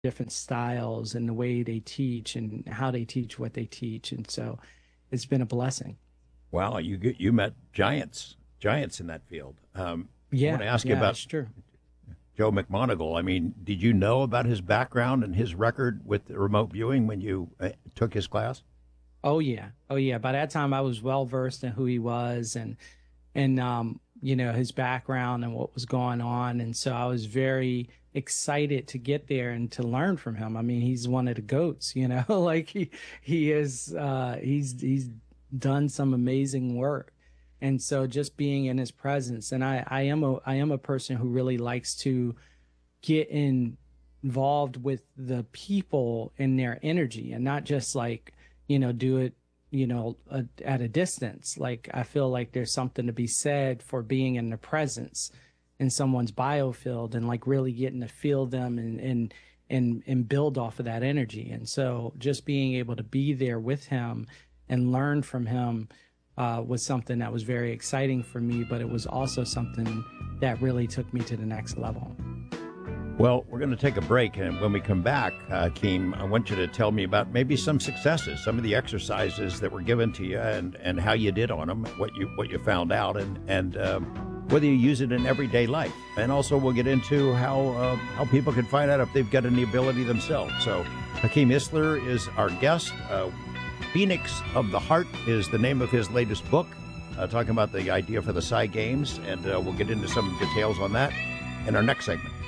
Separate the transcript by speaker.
Speaker 1: different styles and the way they teach and how they teach what they teach. And so it's been a blessing.
Speaker 2: Wow, you met giants in that field. I want
Speaker 1: Yeah,
Speaker 2: to ask you
Speaker 1: yeah,
Speaker 2: about
Speaker 1: it's true.
Speaker 2: Joe McMoneagle. I mean, did you know about his background and his record with the remote viewing when you took his class?
Speaker 1: Oh yeah. Oh yeah. By that time I was well versed in who he was and you know, his background and what was going on. And so I was very excited to get there and to learn from him. I mean, he's one of the goats, you know, like he is he's done some amazing work. And so just being in his presence, and I am a person who really likes to get involved with the people and their energy and not just like, you know, do it, you know, at a distance. Like I feel like there's something to be said for being in the presence in someone's biofield and like really getting to feel them and build off of that energy. And so just being able to be there with him and learn from him was something that was very exciting for me, but it was also something that really took me to the next level.
Speaker 2: Well, we're going to take a break, and when we come back, Keem, I want you to tell me about maybe some successes, some of the exercises that were given to you, and how you did on them, what you found out, and whether you use it in everyday life. And also, we'll get into how people can find out if they've got any ability themselves. So, Hakeem Isler is our guest. Phoenix of the Heart is the name of his latest book, talking about the idea for the Psy Games, and we'll get into some details on that in our next segment.